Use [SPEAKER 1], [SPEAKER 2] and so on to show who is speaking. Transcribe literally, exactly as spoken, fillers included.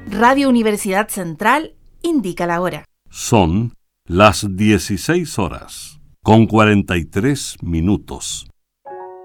[SPEAKER 1] Radio Universidad Central indica la hora.
[SPEAKER 2] Son las dieciséis horas, con cuarenta y tres minutos.